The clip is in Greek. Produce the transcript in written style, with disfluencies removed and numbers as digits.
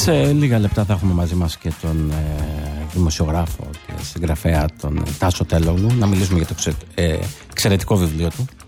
Σε λίγα λεπτά θα έχουμε μαζί μας και τον δημοσιογράφο και συγγραφέα τον Τάσο Τελόγλου να μιλήσουμε για το εξαιρετικό βιβλίο του